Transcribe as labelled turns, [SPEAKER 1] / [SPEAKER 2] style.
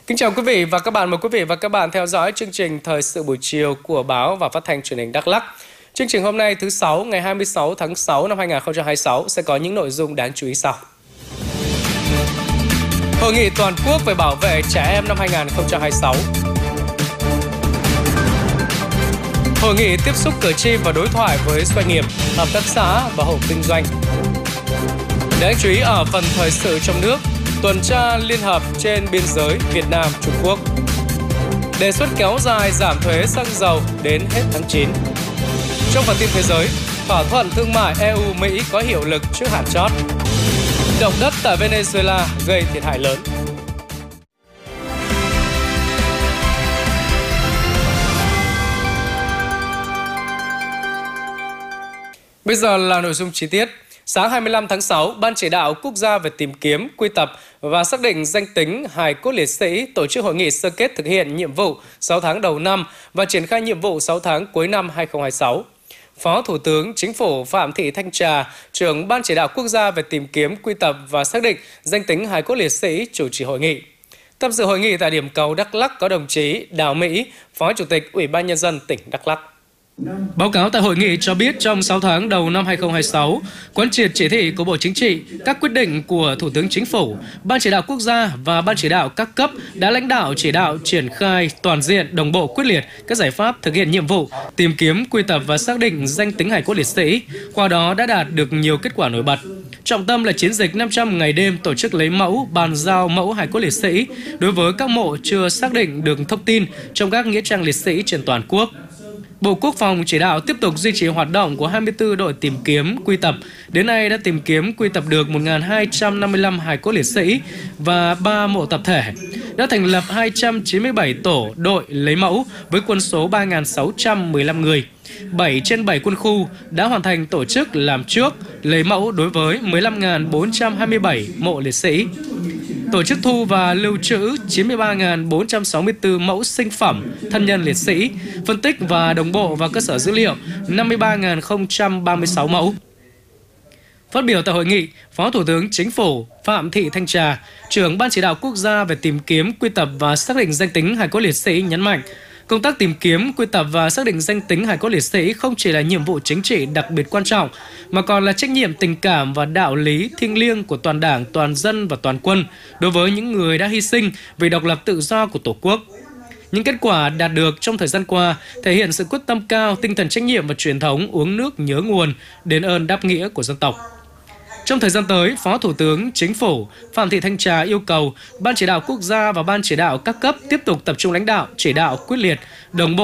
[SPEAKER 1] Kính chào quý vị và các bạn. Mời quý vị và các bạn theo dõi chương trình Thời sự buổi chiều của Báo và Phát thanh Truyền hình Đắk Lắk. Chương trình hôm nay thứ Sáu ngày 26 tháng 6 năm 2026 sẽ có những nội dung đáng chú ý sau. Hội nghị toàn quốc về bảo vệ trẻ em năm 2026. Hội nghị tiếp xúc cử tri và đối thoại với doanh nghiệp, hợp tác xã và hộ kinh doanh. Đáng chú ý ở phần thời sự trong nước, tuần tra liên hợp trên biên giới Việt Nam-Trung Quốc. Đề xuất kéo dài giảm thuế xăng dầu đến hết tháng 9. Trong phần tin thế giới, thỏa thuận thương mại EU-Mỹ có hiệu lực trước hạn chót. Động đất tại Venezuela gây thiệt hại lớn. Bây giờ là nội dung chi tiết. Sáng 25 tháng 6, Ban Chỉ đạo Quốc gia về tìm kiếm, quy tập và xác định danh tính hài cốt liệt sĩ tổ chức hội nghị sơ kết thực hiện nhiệm vụ 6 tháng đầu năm và triển khai nhiệm vụ 6 tháng cuối năm 2026. Phó Thủ tướng Chính phủ Phạm Thị Thanh Trà, trưởng Ban Chỉ đạo Quốc gia về tìm kiếm, quy tập và xác định danh tính hài cốt liệt sĩ chủ trì hội nghị. Tham dự hội nghị tại điểm cầu Đắk Lắk có đồng chí Đào Mỹ, Phó Chủ tịch Ủy ban Nhân dân tỉnh Đắk Lắk. Báo cáo tại hội nghị cho biết trong 6 tháng đầu năm 2026, quán triệt chỉ thị của Bộ Chính trị, các quyết định của Thủ tướng Chính phủ, Ban Chỉ đạo Quốc gia và Ban Chỉ đạo các cấp đã lãnh đạo chỉ đạo triển khai toàn diện, đồng bộ, quyết liệt các giải pháp thực hiện nhiệm vụ, tìm kiếm, quy tập và xác định danh tính hài cốt liệt sĩ, qua đó đã đạt được nhiều kết quả nổi bật. Trọng tâm là chiến dịch 500 ngày đêm tổ chức lấy mẫu, bàn giao mẫu hài cốt liệt sĩ đối với các mộ chưa xác định được thông tin trong các nghĩa trang liệt sĩ trên toàn quốc. Bộ Quốc phòng chỉ đạo tiếp tục duy trì hoạt động của 24 đội tìm kiếm, quy tập. Đến nay đã tìm kiếm, quy tập được 1.255 hài cốt liệt sĩ và 3 mộ tập thể. Đã thành lập 297 tổ đội lấy mẫu với quân số 3.615 người. 7 trên 7 quân khu đã hoàn thành tổ chức làm trước, lấy mẫu đối với 15.427 mộ liệt sĩ. Tổ chức thu và lưu trữ 93.464 mẫu sinh phẩm thân nhân liệt sĩ, phân tích và đồng bộ vào cơ sở dữ liệu 53.036 mẫu. Phát biểu tại hội nghị, Phó Thủ tướng Chính phủ Phạm Thị Thanh Trà, trưởng Ban Chỉ đạo Quốc gia về tìm kiếm, quy tập và xác định danh tính hài cốt liệt sĩ nhấn mạnh, công tác tìm kiếm, quy tập và xác định danh tính hài cốt liệt sĩ không chỉ là nhiệm vụ chính trị đặc biệt quan trọng, mà còn là trách nhiệm tình cảm và đạo lý thiêng liêng của toàn Đảng, toàn dân và toàn quân đối với những người đã hy sinh vì độc lập tự do của Tổ quốc. Những kết quả đạt được trong thời gian qua thể hiện sự quyết tâm cao, tinh thần trách nhiệm và truyền thống uống nước nhớ nguồn, đền ơn đáp nghĩa của dân tộc. Trong thời gian tới, Phó Thủ tướng Chính phủ Phạm Thị Thanh Trà yêu cầu Ban Chỉ đạo Quốc gia và Ban Chỉ đạo các cấp tiếp tục tập trung lãnh đạo, chỉ đạo quyết liệt, đồng bộ